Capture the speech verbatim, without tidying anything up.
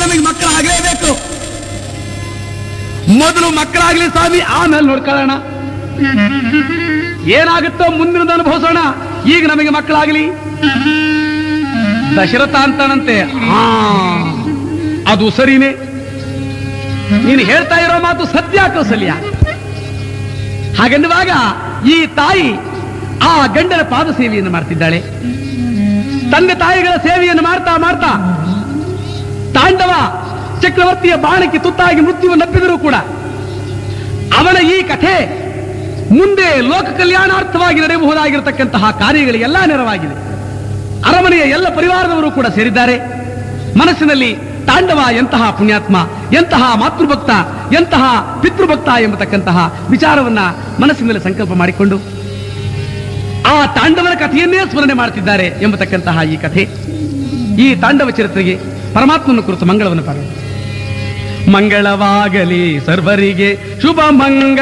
ನಮಗೆ ಮಕ್ಕಳಾಗಲೇಬೇಕು. ಮೊದಲು ಮಕ್ಕಳಾಗ್ಲಿ ಸ್ವಾಮಿ, ಆಮೇಲೆ ನೋಡ್ಕೊಳ್ಳೋಣ. ಏನಾಗುತ್ತೋ ಮುಂದಿನದು ಅನುಭವಿಸೋಣ. ಈಗ ನಮಗೆ ಮಕ್ಕಳಾಗಲಿ. ದಶರಥ ಅಂತಾನಂತೆ, ಹಾ ಅದು ಸರಿನೇ, ನೀನು ಹೇಳ್ತಾ ಇರೋ ಮಾತು ಸತ್ಯ ಕೌಸಲ್ಯ. ಹಾಗೆನ್ನುವಾಗ ಈ ತಾಯಿ ಆ ಗಂಡನ ಪಾದ ಸೇವೆಯನ್ನು ಮಾಡ್ತಿದ್ದಾಳೆ. ತಂದೆ ತಾಯಿಗಳ ಸೇವೆಯನ್ನು ಮಾಡ್ತಾ ಮಾಡ್ತಾ ತಾಂಡವ ಚಕ್ರವರ್ತಿಯ ಬಾಣಕ್ಕೆ ತುತ್ತಾಗಿ ಮೃತ್ಯುವನ್ನಪ್ಪಿದರೂ ಕೂಡ ಅವನ ಈ ಕಥೆ ಮುಂದೆ ಲೋಕ ಕಲ್ಯಾಣಾರ್ಥವಾಗಿ ನಡೆಯಬಹುದಾಗಿರತಕ್ಕಂತಹ ಕಾರ್ಯಗಳಿಗೆಲ್ಲ ನೆರವಾಗಿದೆ. ಅರಮನೆಯ ಎಲ್ಲ ಪರಿವಾರದವರು ಕೂಡ ಸೇರಿದ್ದಾರೆ. ಮನಸ್ಸಿನಲ್ಲಿ ತಾಂಡವ ಎಂತಹ ಪುಣ್ಯಾತ್ಮ, ಎಂತಹ ಮಾತೃಭಕ್ತ, ಎಂತಹ ಪಿತೃಭಕ್ತ ಎಂಬತಕ್ಕಂತಹ ವಿಚಾರವನ್ನ ಮನಸ್ಸಿನಲ್ಲಿ ಸಂಕಲ್ಪ ಮಾಡಿಕೊಂಡು ಆ ತಾಂಡವನ ಕಥೆಯನ್ನೇ ಸ್ಮರಣೆ ಮಾಡುತ್ತಿದ್ದಾರೆ ಎಂಬತಕ್ಕಂತಹ ಈ ಕಥೆ, ಈ ತಾಂಡವ ಚರಿತ್ರೆಗೆ ಪರಮಾತ್ಮನ ಕುರಿತು ಮಂಗಳವನ್ನು ಪಾಡ. ಮಂಗಳವಾಗಲಿ ಸರ್ವರಿಗೆ, ಶುಭ ಮಂಗಳ